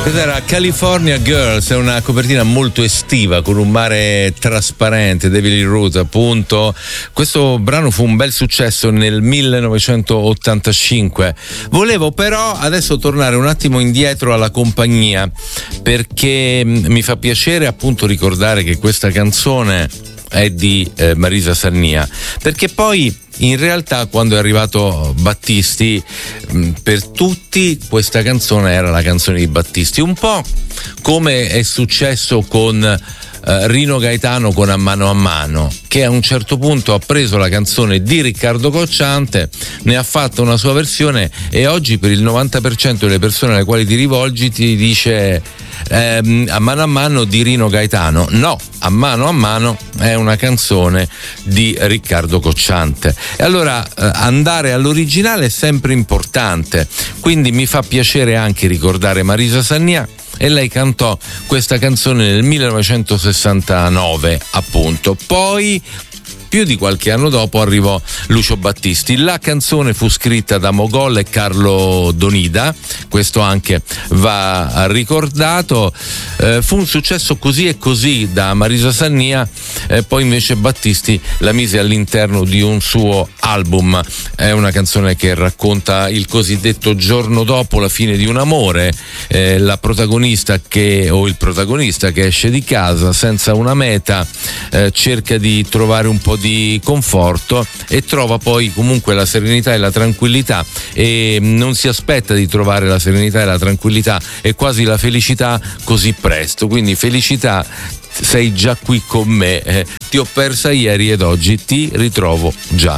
Questa era California Girls, è una copertina molto estiva con un mare trasparente, David Lee Roth appunto. Questo brano fu un bel successo nel 1985. Volevo però adesso tornare un attimo indietro alla compagnia, perché mi fa piacere appunto ricordare che questa canzone è di Marisa Sarnia, perché poi in realtà quando è arrivato Battisti, per tutti questa canzone era la canzone di Battisti, un po' come è successo con Rino Gaetano con A mano, che a un certo punto ha preso la canzone di Riccardo Cocciante, ne ha fatto una sua versione e oggi per il 90% delle persone alle quali ti rivolgi ti dice A mano di Rino Gaetano. No, A mano è una canzone di Riccardo Cocciante. E allora andare all'originale è sempre importante, quindi mi fa piacere anche ricordare Marisa Sarnia, e lei cantò questa canzone nel 1969 appunto. Poi più di qualche anno dopo arrivò Lucio Battisti. La canzone fu scritta da Mogol e Carlo Donida, questo anche va ricordato. Fu un successo così e così da Marisa Sarnia, poi invece Battisti la mise all'interno di un suo album. È una canzone che racconta il cosiddetto giorno dopo la fine di un amore, la protagonista il protagonista che esce di casa senza una meta, cerca di trovare un po' di conforto e trova poi comunque la serenità e la tranquillità, e non si aspetta di trovare la serenità e la tranquillità e quasi la felicità così presto. Quindi felicità, sei già qui con me, ti ho persa ieri ed oggi ti ritrovo già.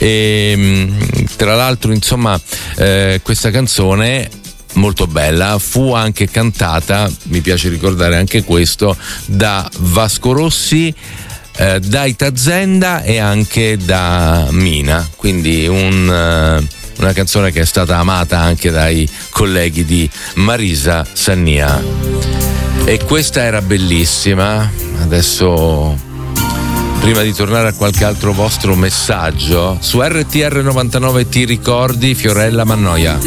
Tra l'altro insomma questa canzone molto bella fu anche cantata, mi piace ricordare anche questo, da Vasco Rossi, da Ita Zenda e anche da Mina, quindi una canzone che è stata amata anche dai colleghi di Marisa Sarnia. E questa era bellissima. Adesso, prima di tornare a qualche altro vostro messaggio, su RTR 99 ti ricordi Fiorella Mannoia?